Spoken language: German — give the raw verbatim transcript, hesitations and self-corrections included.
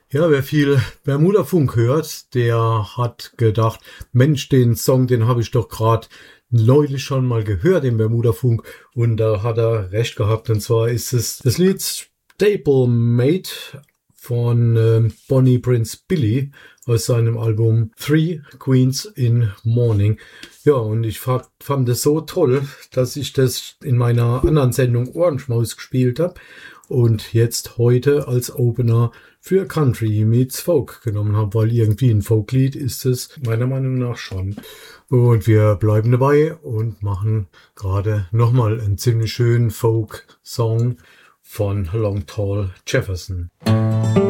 Ja, wer viel Bermuda-Funk hört, der hat gedacht, Mensch, den Song, den habe ich doch gerade neulich schon mal gehört, den Bermuda-Funk. Und da hat er recht gehabt. Und zwar ist es das Lied Stablemate von äh, Bonnie Prince Billy aus seinem Album Three Queens in Morning. Ja, und ich fand, fand es so toll, dass ich das in meiner anderen Sendung Orange Maus gespielt habe und jetzt heute als Opener für Country meets Folk genommen habe, weil irgendwie ein Folklied ist es meiner Meinung nach schon. Und wir bleiben dabei und machen gerade nochmal einen ziemlich schönen Folk-Song von Long Tall Jefferson.